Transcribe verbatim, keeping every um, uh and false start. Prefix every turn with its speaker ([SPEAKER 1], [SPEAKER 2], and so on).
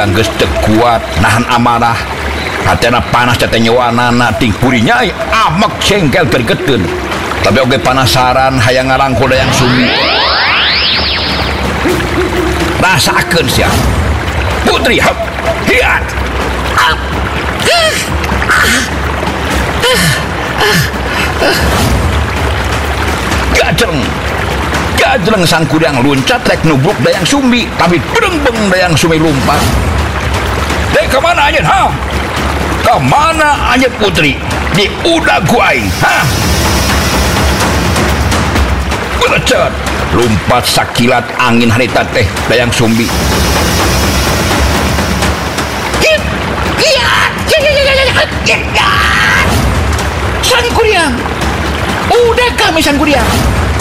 [SPEAKER 1] Kuriang geus teu kuat nahan amarah. Hatena panas teh nyawanana ting purinya amek cengkel gergeteun. Tapi oge panasaran hayang ngarangkul Dayang Sumi. Rasakeun sia. Putri hap. Hiat. Gajreng. Gajreng sang Kuriang loncat rek nubruk Dayang Sumi, tapi berengbeng Dayang Sumi lompat. Dek kemana anjeun, ha? Kemana anjeun Putri? Di udah guai, ha? Belecet, lompat sakilat angin harita teh Dayang Sumi. Hit, lihat, sang Kuriang. Udah kami sang Kuriang.